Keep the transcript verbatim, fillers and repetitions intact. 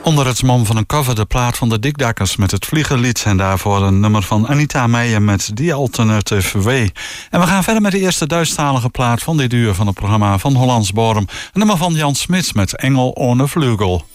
Onder het mom van een cover de plaat van de Dikdakkers met het Vliegerlied. En daarvoor een nummer van Anita Meijer met The Alternative Way. En we gaan verder met de eerste Duitsstalige plaat van dit uur van het programma van Hollands Bodem. Een nummer van Jan Smits met Engel ohne Vleugel.